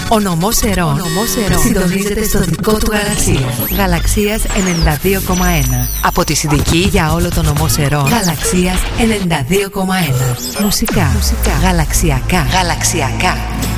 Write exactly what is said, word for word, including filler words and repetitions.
Ο νομός Ερών, Ο νομός Ερών συντονίζεται στο δικό του γαλαξία. Γαλαξίας ενενήντα δύο κόμμα ένα. Από τη Συνδική για όλο το νομό Ερών. Γαλαξίας ενενήντα δύο κόμμα ένα. Μουσικά, Μουσικά. Γαλαξιακά. Γαλαξιακά.